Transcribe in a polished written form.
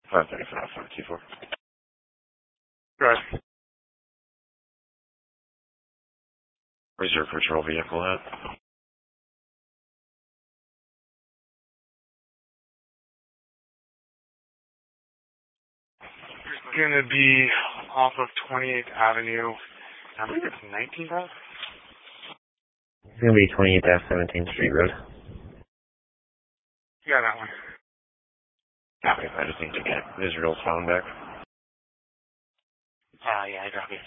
535-524. Good. Where's your patrol vehicle at? It's going to be off of 28th Avenue. I think it's 19th Ave. It's going to be 28th Ave, 17th Street Road. Yeah, that one. Okay, I just need to get Israel's phone back. Yeah, I got it.